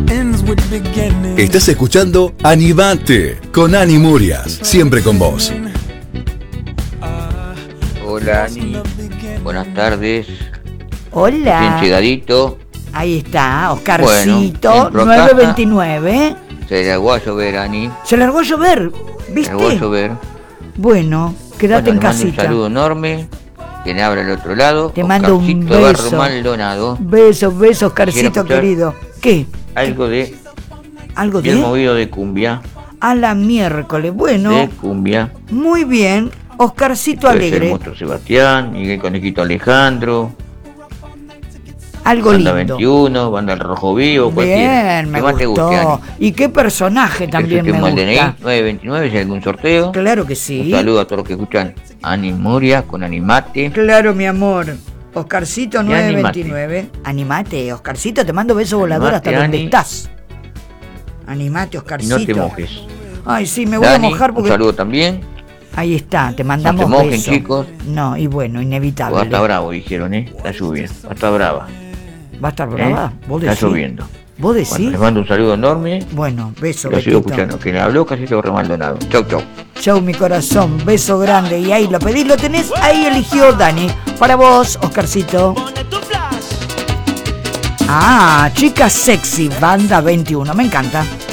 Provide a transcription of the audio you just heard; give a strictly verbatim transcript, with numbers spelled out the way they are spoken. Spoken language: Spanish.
Estás escuchando Animate con Ani Murias, siempre con vos. Hola Ani, buenas tardes. Hola. Bien llegadito. Ahí está, Oscarcito, bueno, nueve veintinueve. Se largó a llover, Ani. Se largó a llover, ¿viste? Se largó a llover. Bueno, quédate bueno, en casita. Un saludo enorme. Quien abra al otro lado. Te mando un beso. Barro Maldonado. Besos, besos, Oscarcito querido. ¿Qué? Algo de. Algo de. El movido de cumbia. A la miércoles, bueno. De cumbia. Muy bien, Oscarcito Puede Alegre. Ser Monstruo Sebastián, Miguel Conejito Alejandro. Algo banda lindo. veintiuno, Banda El Rojo Vivo, cualquiera. Bien, me ¿Qué más te gustó. guste, Y qué personaje también me gusta. El D N I nueve veintinueve, si hay algún sorteo. Claro que sí. Un saludo a todos los que escuchan Ani Muria con Animate. Claro, mi amor. Oscarcito nueve Animate. veintinueve. Animate, Oscarcito, te mando beso volador Animate, hasta donde Ani. estás. Animate, Y Oscarcito. no te mojes. Ay, sí, me voy Dani, a mojar porque. Un saludo también. Ahí está, te mandamos No te mojen, beso. chicos. No, y bueno, inevitable. Va a estar bravo, dijeron, ¿eh? Está lloviendo. Va a estar brava. ¿Va a estar brava? ¿Eh? ¿Vos Está decís? lloviendo. ¿Vos decís? Bueno, les mando un saludo enorme. Bueno, beso, Lo sigo Betito. escuchando. Que le habló casi todo Maldonado. Chau, chau. Chau, mi corazón, beso grande. Y ahí lo pedís, lo tenés, ahí eligió Dani. Para vos, Oscarcito. Ah, Chica Sexy, Banda veintiuno, me encanta.